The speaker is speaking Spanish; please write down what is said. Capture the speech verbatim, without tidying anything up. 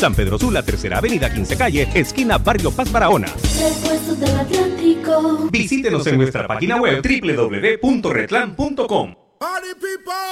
San Pedro Sula, Tercera Avenida, quince Calle, esquina Barrio Paz Barahona. Repuestos del Atlántico. Visítenos en nuestra página web doble u doble u doble u punto redland punto com. Party people!